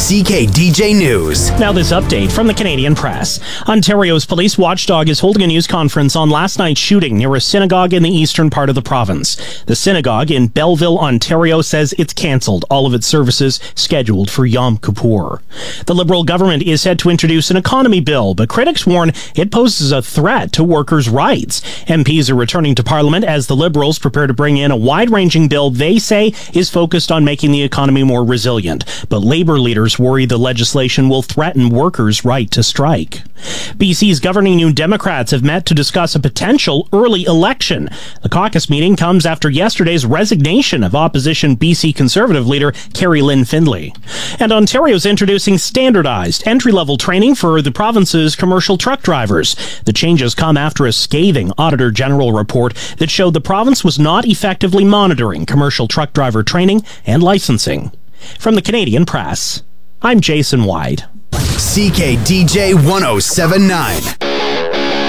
CKDJ News. Now this update from the Canadian Press. Ontario's police watchdog is holding a news conference on last night's shooting near a synagogue in the eastern part of the province. The synagogue in Belleville, Ontario says it's cancelled all of its services scheduled for Yom Kippur. The Liberal government is set to introduce an economy bill, but critics warn it poses a threat to workers' rights. MPs are returning to Parliament as the Liberals prepare to bring in a wide-ranging bill they say is focused on making the economy more resilient. But Labour leaders worry the legislation will threaten workers' right to strike. BC's governing New Democrats have met to discuss a potential early election. The caucus meeting comes after yesterday's resignation of opposition BC Conservative leader Carrie Lynn Findlay. And Ontario's introducing standardized entry-level training for the province's commercial truck drivers. The changes come after a scathing Auditor General report that showed the province was not effectively monitoring commercial truck driver training and licensing. From the Canadian Press, I'm Jason White. CKDJ 1079.